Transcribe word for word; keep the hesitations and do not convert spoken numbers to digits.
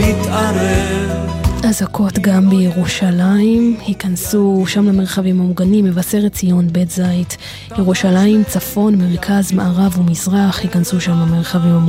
מתערב. אזעקות גם בירושלים, היכנסו שם למרחבים המוגנים, מבשרת ציון, בית זית, ירושלים, צפון, מרכז, מערב ומזרח, היכנסו שם למרחבים המוגנים.